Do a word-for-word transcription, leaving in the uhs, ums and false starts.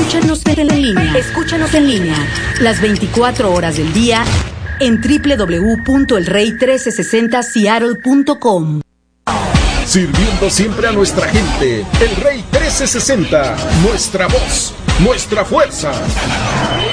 Escúchanos en línea. Escúchanos en línea. Las veinticuatro horas del día en doble u doble u doble u punto el rey trece sesenta seattle punto com. Sirviendo siempre a nuestra gente. El Rey trece sesenta. Nuestra voz. Nuestra fuerza.